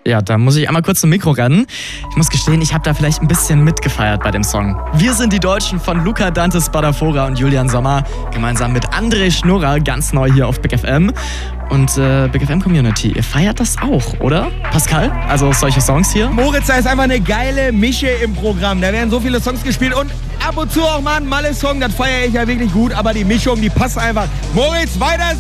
Ja, da muss ich einmal kurz zum Mikro rennen. Ich muss gestehen, ich habe da vielleicht ein bisschen mitgefeiert bei dem Song. Wir sind die Deutschen von Luca Dante Spadafora und Julian Sommer, gemeinsam mit André Schnurrer, ganz neu hier auf Big FM. Und Big FM Community, ihr feiert das auch, oder? Pascal? Also solche Songs hier? Moritz, da ist einfach eine geile Mische im Programm. Da werden so viele Songs gespielt und ab und zu auch mal ein Malle-Song, das feiere ich ja wirklich gut, aber die Mischung, die passt einfach. Moritz, weiter so!